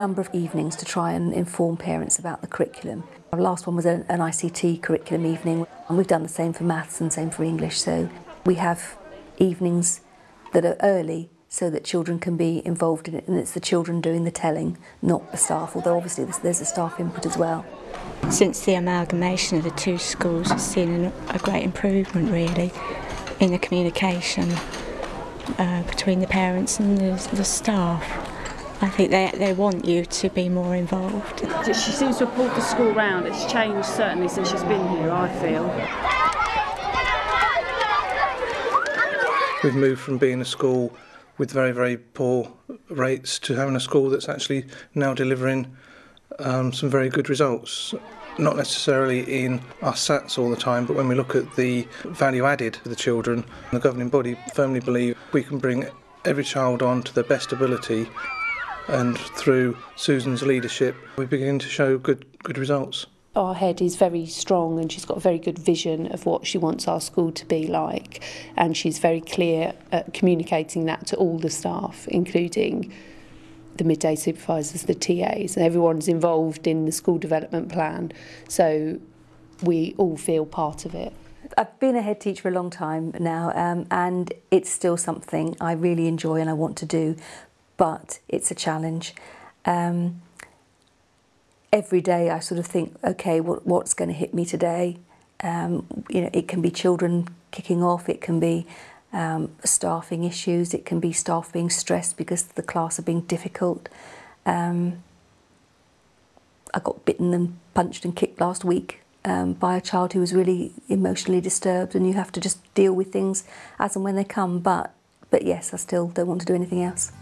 Number of evenings to try and inform parents about the curriculum. Our last one was an ICT curriculum evening, and we've done the same for maths and same for English. So we have evenings that are early so that children can be involved in it, and it's the children doing the telling, not the staff, although obviously there's a staff input as well. Since the amalgamation of the two schools, it's seen a great improvement really in the communication between the parents and the staff. I think they want you to be more involved. She seems to have pulled the school round. It's changed certainly since she's been here, I feel. We've moved from being a school with very, very poor rates to having a school that's actually now delivering some very good results. Not necessarily in our SATs all the time, but when we look at the value added to the children, the governing body firmly believe we can bring every child on to their best ability, and through Susan's leadership we begin to show good results. Our head is very strong and she's got a very good vision of what she wants our school to be like, and she's very clear at communicating that to all the staff, including the midday supervisors, the TAs, and everyone's involved in the school development plan, so we all feel part of it. I've been a head teacher for a long time now, and it's still something I really enjoy and I want to do, but it's a challenge. Every day I sort of think, okay, what's going to hit me today? It can be children kicking off, it can be staffing issues, it can be staff being stressed because the class are being difficult. I got bitten and punched and kicked last week by a child who was really emotionally disturbed, and you have to just deal with things as and when they come. But yes, I still don't want to do anything else.